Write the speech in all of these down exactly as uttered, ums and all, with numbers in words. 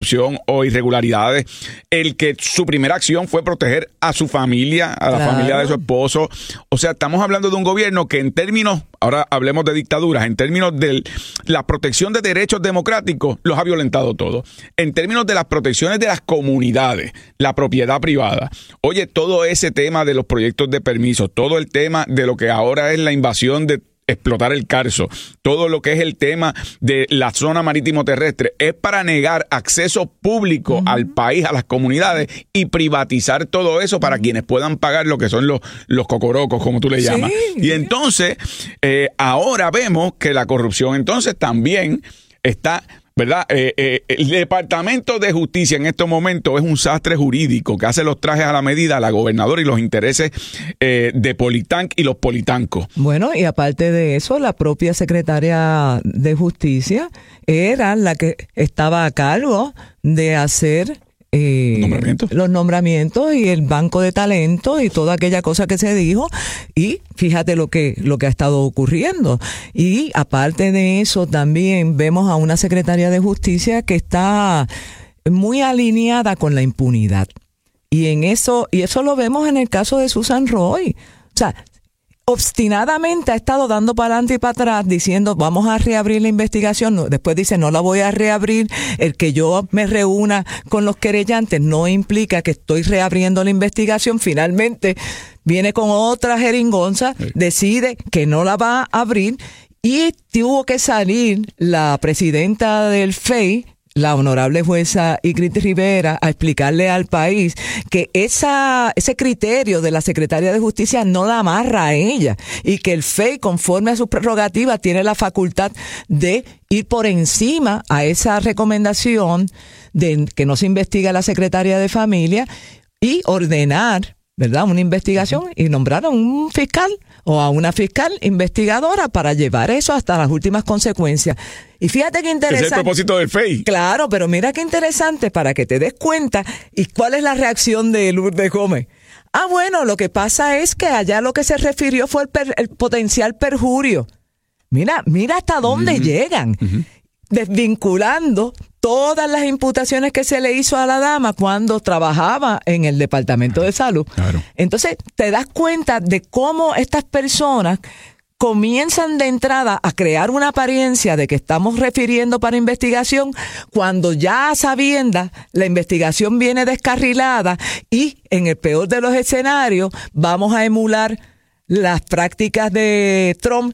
corrupción o irregularidades, el que su primera acción fue proteger a su familia, a la claro. familia de su esposo. O sea, estamos hablando de un gobierno que en términos, ahora hablemos de dictaduras, en términos de la protección de derechos democráticos, los ha violentado todo. En términos de las protecciones de las comunidades, la propiedad privada. Oye, todo ese tema de los proyectos de permiso, todo el tema de lo que ahora es la invasión de explotar el Carso, todo lo que es el tema de la zona marítimo terrestre, es para negar acceso público uh-huh. al país, a las comunidades, y privatizar todo eso para uh-huh. quienes puedan pagar lo que son los, los cocorocos, como tú le llamas. Sí. Y entonces, eh, ahora vemos que la corrupción entonces también está... ¿verdad? Eh, eh, el Departamento de Justicia en estos momentos es un sastre jurídico que hace los trajes a la medida a la gobernadora y los intereses eh, de Politank y los politancos. Bueno, y aparte de eso, la propia secretaria de Justicia era la que estaba a cargo de hacer... Eh, ¿Nombramientos? Los nombramientos y el banco de talentos y toda aquella cosa que se dijo, y fíjate lo que lo que ha estado ocurriendo. Y aparte de eso, también vemos a una secretaria de Justicia que está muy alineada con la impunidad, y en eso y eso lo vemos en el caso de Susan Roy. O sea, obstinadamente ha estado dando para adelante y para atrás diciendo vamos a reabrir la investigación. Después dice no la voy a reabrir. El que yo me reúna con los querellantes no implica que estoy reabriendo la investigación. Finalmente viene con otra jeringonza, sí. decide que no la va a abrir, y tuvo que salir la presidenta del F E I, la honorable jueza Ingrid Rivera, a explicarle al país que esa ese criterio de la secretaria de Justicia no la amarra a ella, y que el F E I, conforme a sus prerrogativas, tiene la facultad de ir por encima a esa recomendación de que no se investigue a la secretaria de Familia y ordenar, ¿verdad?, una investigación y nombrar a un fiscal o a una fiscal investigadora para llevar eso hasta las últimas consecuencias. Y fíjate qué interesante. Es el propósito del F E I. Claro, pero mira qué interesante para que te des cuenta. ¿Y cuál es la reacción de Lourdes Gómez? Ah, bueno, lo que pasa es que allá lo que se refirió fue el, per, el potencial perjurio. Mira, mira hasta dónde uh-huh. llegan. Uh-huh. Desvinculando todas las imputaciones que se le hizo a la dama cuando trabajaba en el Departamento de Salud. Claro. Entonces, te das cuenta de cómo estas personas comienzan de entrada a crear una apariencia de que estamos refiriendo para investigación, cuando ya a sabiendas la investigación viene descarrilada, y en el peor de los escenarios vamos a emular las prácticas de Trump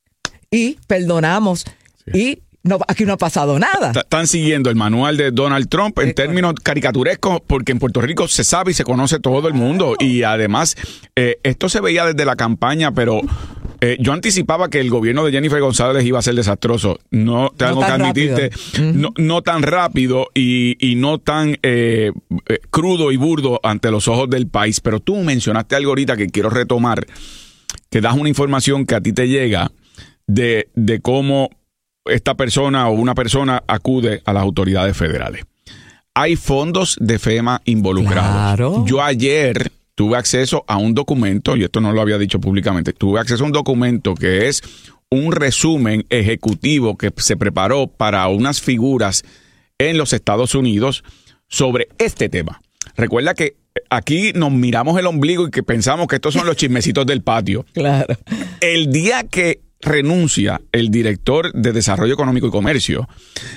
y perdonamos. Sí. Y No, aquí no ha pasado nada. Están siguiendo el manual de Donald Trump en términos caricaturescos, porque en Puerto Rico se sabe y se conoce todo el mundo. Y además, eh, esto se veía desde la campaña, pero eh, yo anticipaba que el gobierno de Jennifer González iba a ser desastroso. No tengo no que admitirte, uh-huh. no, no tan rápido y, y no tan eh, crudo y burdo ante los ojos del país. Pero tú mencionaste algo ahorita que quiero retomar, que das una información que a ti te llega de, de cómo esta persona o una persona acude a las autoridades federales. Hay fondos de FEMA involucrados. Claro. Yo ayer tuve acceso a un documento, y esto no lo había dicho públicamente, tuve acceso a un documento que es un resumen ejecutivo que se preparó para unas figuras en los Estados Unidos sobre este tema. Recuerda que aquí nos miramos el ombligo y que pensamos que estos son los chismecitos del patio. Claro. El día que renuncia el director de Desarrollo Económico y Comercio,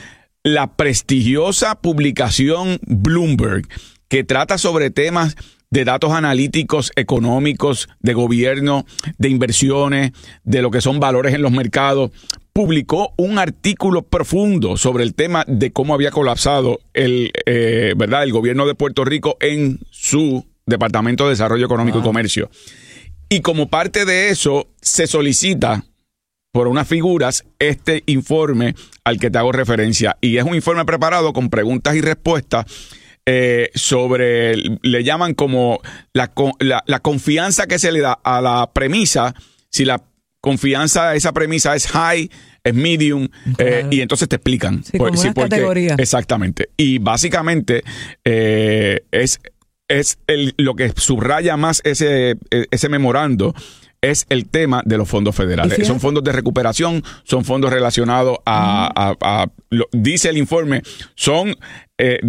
la prestigiosa publicación Bloomberg, que trata sobre temas de datos analíticos económicos, de gobierno, de inversiones, de lo que son valores en los mercados, publicó un artículo profundo sobre el tema de cómo había colapsado el, eh, ¿verdad? el gobierno de Puerto Rico en su Departamento de Desarrollo Económico wow. y Comercio. Y como parte de eso, se solicita por unas figuras este informe al que te hago referencia. Y es un informe preparado con preguntas y respuestas eh, sobre, le llaman como la, la, la confianza que se le da a la premisa, si la confianza, esa premisa es high, es medium, claro. eh, y entonces te explican. Sí, como por, una sí, porque, categoría. Exactamente. Y básicamente eh, es, es el, lo que subraya más ese, ese memorando es el tema de los fondos federales. Son fondos de recuperación, son fondos relacionados a, a, a, a lo, dice el informe, son eh,